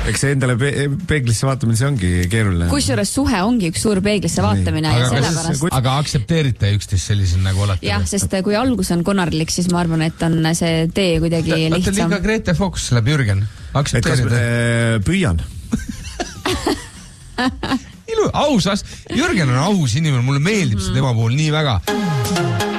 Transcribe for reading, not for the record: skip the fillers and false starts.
Eks see endale peeglisse vaatamine, see ongi keeruline. Kusjuures suhe ongi üks suur peeglisse vaatamine ja sellepärast... Aga aktsepteerite üksteist sellisel nagu olete? Jah, sest kui algus on konarlik, siis ma arvan, et on see tee kuidagi lihtsam. Liiga Grete Fox läheb Jürgen. Aktsepteerite? Püüan. Ausas. Jürgen on aus inimene, mulle meeldib see tema puhul nii väga.